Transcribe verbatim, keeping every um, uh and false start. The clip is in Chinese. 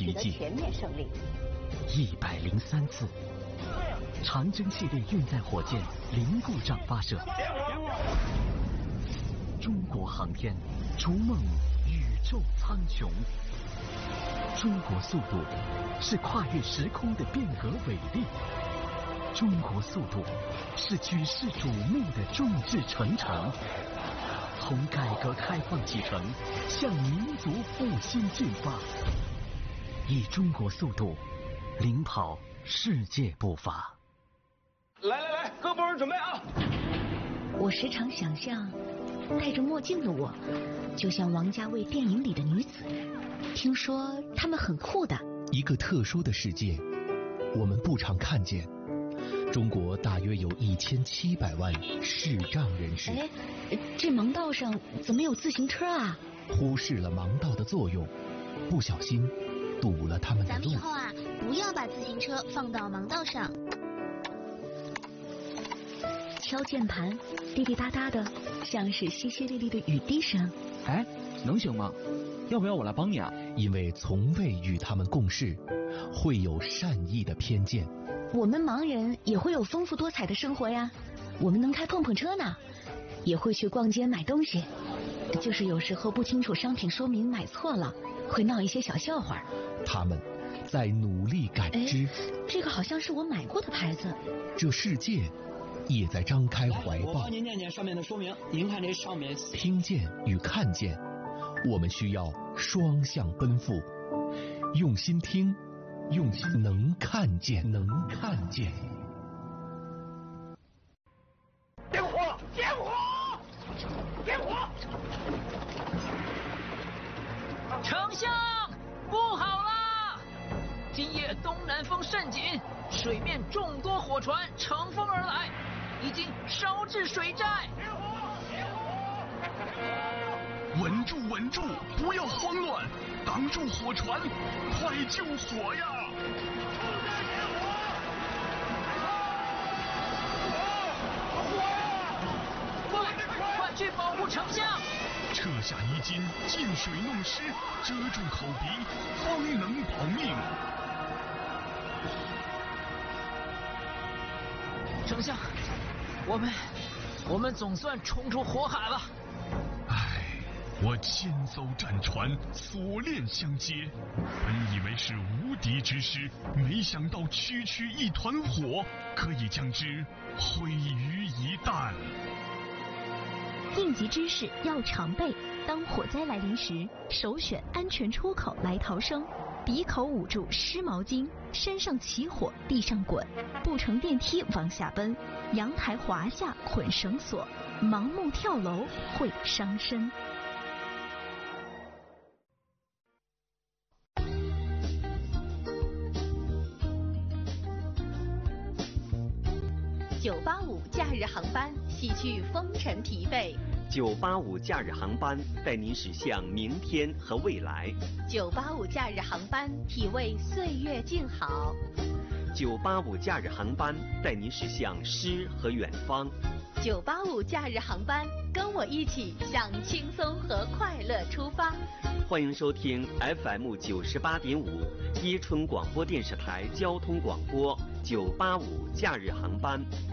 奇迹。 全面胜利。 一百零三次，长征系列运载火箭零故障发射。中国航天逐梦宇宙苍穹。中国速度是跨越时空的变革伟力。中国速度是举世瞩目的众志成城。从改革开放启程，向民族复兴进发，以中国速度领跑世界步伐。 来来来，各部门准备啊！ 我时常想象，戴着墨镜的我，就像王家卫电影里的女子。听说她们很酷的。 一个特殊的世界，我们不常看见。中国大约有一千七百万视障人士。 哎，这盲道上怎么有自行车啊？ 忽视了盲道的作用，不小心堵了他们的路。 咱们以后啊，不要把自行车放到盲道上。 敲键盘，滴滴答答的，像是淅淅沥沥的雨滴声。 哎，能行吗？要不要我来帮你啊？ 因为从未与他们共事，会有善意的偏见。 我们盲人也会有丰富多彩的生活呀，我们能开碰碰车呢，也会去逛街买东西，就是有时候不清楚商品说明买错了，会闹一些小笑话。 他们在努力感知。 这个好像是我买过的牌子。 这世界也在张开怀抱。 我帮您念念上面的说明，您看这上面。 听见与看见，我们需要双向奔赴，用心听。用心能看见，能看见。 点火！点火！点火！ 丞相，不好啦！今夜东南风甚紧，水面众多火船乘风而来，已经烧至水寨。 点火！点火！稳住，稳住，不要慌乱，挡住火船，快救火呀！ 快去保护丞相！ 撤下衣襟，进水弄湿，遮住口鼻，方能保命。 丞相，我们我们总算冲出火海了。 唉，我千艘战船锁链相接，本以为是无敌之师，没想到区区一团火可以将之毁于一旦。 应急知识要常备，当火灾来临时，首选安全出口来逃生。鼻口捂住湿毛巾，山上起火地上滚，不乘电梯往下奔，阳台滑下捆绳索，盲目跳楼会伤身。 九八五假日航班洗去风尘疲惫。 九八五假日航班带您驶向明天和未来。 九八五假日航班体味岁月静好。 九八五假日航班带您驶向诗和远方。 九八五假日航班，跟我一起向轻松和快乐出发。 欢迎收听 F M 九十八点五伊春广播电视台交通广播九八五假日航班。